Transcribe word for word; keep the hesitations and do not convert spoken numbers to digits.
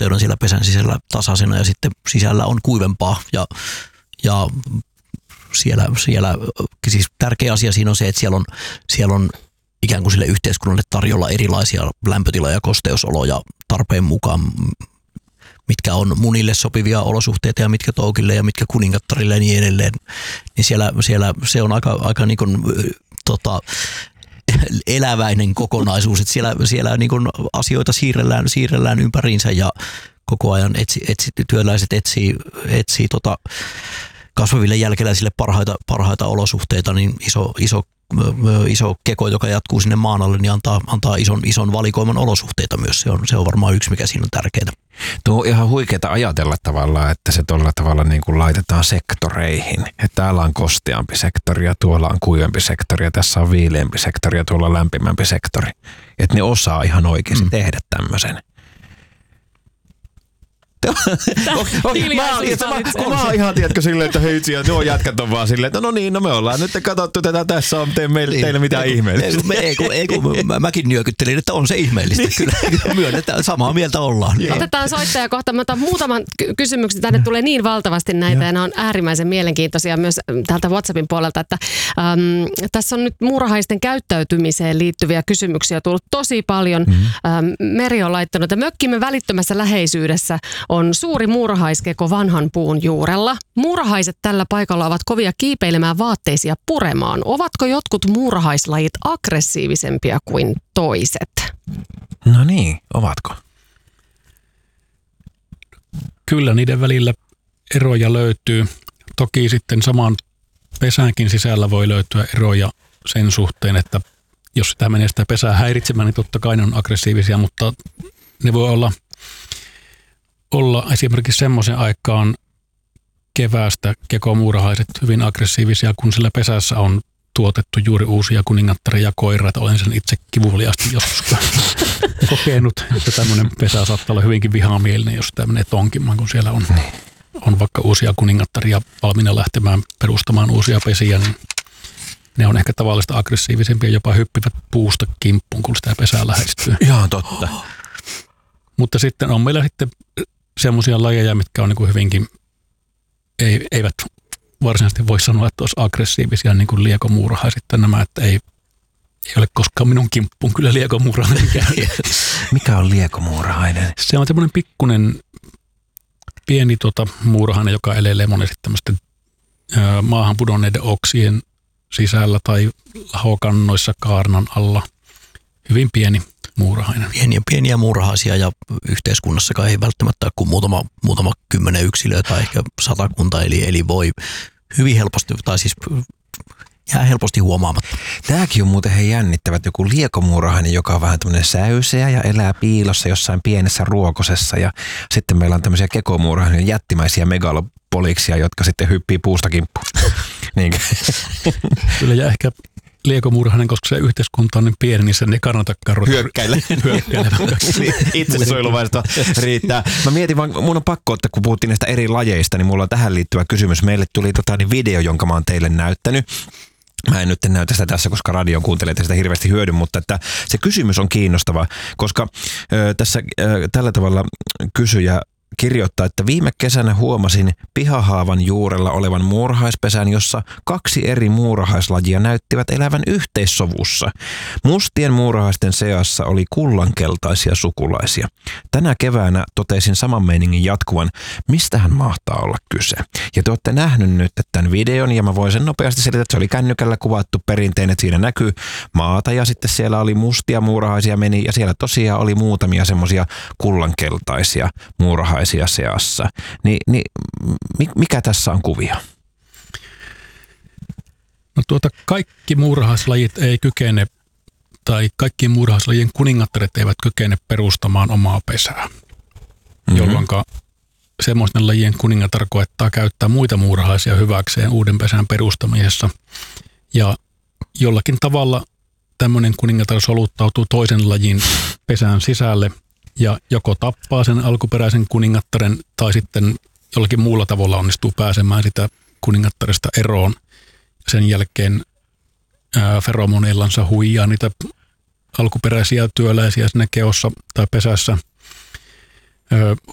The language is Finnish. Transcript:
kosteuden siellä pesän sisällä tasaisena ja sitten sisällä on kuivempaa ja, ja siellä, siellä siis tärkeä asia siinä on se, että siellä on, siellä on ikään kuin sille yhteiskunnalle tarjolla erilaisia lämpötila- ja kosteusoloja tarpeen mukaan, mitkä on munille sopivia olosuhteita ja mitkä toukille ja mitkä kuningattarille ja niin edelleen. Niin siellä, siellä se on aika, aika niin kuin, tota, eläväinen kokonaisuus, että siellä, siellä niin kuin asioita siirrellään, siirrellään ympäriinsä ja koko ajan etsi, etsi, työläiset etsii, etsii tota kasvaville jälkeläisille parhaita, parhaita olosuhteita, niin iso, iso, iso keko, joka jatkuu sinne maan alle, niin antaa, antaa ison, ison valikoiman olosuhteita myös. Se on, se on varmaan yksi, mikä siinä on tärkeää. Tuo on ihan huikeaa ajatella tavallaan, että se tuolla tavalla niin kuin laitetaan sektoreihin. Että täällä on kosteampi sektori ja tuolla on kuivempi sektori ja tässä on viileämpi sektori ja tuolla on lämpimämpi sektori. Että ne osaa ihan oikeasti mm. tehdä tämmöisen. Mä oon ihan, tiedätkö, silleen, että hei, joo, jätkät on vaan silleen, että no niin, no me ollaan nyt katsottu tätä, tässä on te, meille, teille mitään ei, ihmeellistä. Ei, kun, ei, kun mä, mäkin nyökyttelin, että on se ihmeellistä, kyllä myönnetään, samaa mieltä ollaan. Otetaan soittaja kohta, mä otan muutaman kysymyksen, tänne tulee niin valtavasti näitä, ja, ja ne on äärimmäisen mielenkiintoisia myös täältä WhatsAppin puolelta, että äm, tässä on nyt muurahaisten käyttäytymiseen liittyviä kysymyksiä tullut tosi paljon. Mm-hmm. Äm, Meri on laittanut, että mökkimme välittömässä läheisyydessä on suuri muurahaiskeko vanhan puun juurella. Muurahaiset tällä paikalla ovat kovia kiipeilemään vaatteisia puremaan. Ovatko jotkut muurahaislajit aggressiivisempia kuin toiset? No niin, ovatko? Kyllä niiden välillä eroja löytyy. Toki sitten saman pesänkin sisällä voi löytyä eroja sen suhteen, että jos sitä menee sitä pesää häiritsemään, niin totta kai ne on aggressiivisia, mutta ne voi olla olla esimerkiksi semmoisen aikaan keväästä kekomuurahaiset hyvin aggressiivisia, kun sillä pesässä on tuotettu juuri uusia kuningattaria ja koiraita. Olen sen itse kivuliasti joskus kokenut, että tämmöinen pesä saattaa olla hyvinkin vihamielinen, jos sitä menee tonkimaan, kun siellä on, on vaikka uusia kuningattaria valmiina lähtemään perustamaan uusia pesiä, niin ne on ehkä tavallista aggressiivisempia, jopa hyppivät puusta kimppuun, kun sitä pesää lähestyy. Ihan totta. Mutta sitten on meillä sitten semmoisia lajeja, mitkä on niin kuin hyvinkin, ei, eivät varsinaisesti voi sanoa, että olisi aggressiivisia, niin kuin liekomuurahaiset nämä, että ei, ei ole koskaan minun kimppuun kyllä liekomuurahainen käynyt. Mikä on liekomuurahainen? Se on semmoinen pikkunen, pieni tota, muurahainen, joka elelee monesti tämmöisten ö, maahan pudonneiden oksien sisällä tai lahokannoissa kaarnan alla. Hyvin pieni muurahainen. Pieniä, pieniä muurahaisia ja yhteiskunnassakaan ei välttämättä kuin muutama, muutama kymmenen yksilöä tai ehkä satakunta, eli, eli voi hyvin helposti, tai siis jää helposti huomaamatta. Tämäkin on muuten he jännittävät, joku liekomuurahainen, joka on vähän tämmöinen säyseä ja elää piilossa jossain pienessä ruokosessa, ja sitten meillä on tämmöisiä kekomuurahainen jättimäisiä megalopoliksia, jotka sitten hyppii puusta kimppuun. Niin. Kyllä, ja ehkä liekomuurahainen, koska se yhteiskunta on niin pieni, niin sen ei kannata karrota. Hyökkäillä. Hyökkäillä. Itsesuojeluvaista riittää. Mä mietin vaan, mun on pakko, että kun puhuttiin näistä eri lajeista, niin mulla on tähän liittyvä kysymys. Meille tuli tota, niin video, jonka mä oon teille näyttänyt. Mä en nyt näytä sitä tässä, koska radio kuuntelee sitä hirveästi hyödy, mutta että se kysymys on kiinnostava, koska ö, tässä ö, tällä tavalla kysyjä kirjoittaa, että viime kesänä huomasin pihahaavan juurella olevan muurahaispesän, jossa kaksi eri muurahaislajia näyttivät elävän yhteissovussa. Mustien muurahaisten seassa oli kullankeltaisia sukulaisia. Tänä keväänä totesin saman meiningin jatkuvan, mistähän mahtaa olla kyse. Ja te olette nähnyt nyt tämän videon, ja mä voin sen nopeasti selittää, että se oli kännykällä kuvattu perintein, että siinä näkyy maata, ja sitten siellä oli mustia muurahaisia meni, ja siellä tosiaan oli muutamia semmoisia kullankeltaisia muurahaisia seassa. Ni, niin mikä tässä on kuvio? No tuota, kaikki muurahaislajit ei kykene, tai kaikki muurahaislajien kuningattaret eivät kykene perustamaan omaa pesää, mm-hmm. jolloin semmoisten lajien kuningatar koettaa käyttää muita muurahaisia hyväkseen uuden pesän perustamisessa. Ja jollakin tavalla tämmöinen kuningatar soluttautuu toisen lajin pesän sisälle, ja joko tappaa sen alkuperäisen kuningattaren tai sitten jollakin muulla tavalla onnistuu pääsemään sitä kuningattarista eroon. Sen jälkeen ää, feromoneillansa huijaa niitä alkuperäisiä työläisiä siinä keossa tai pesässä. Ää,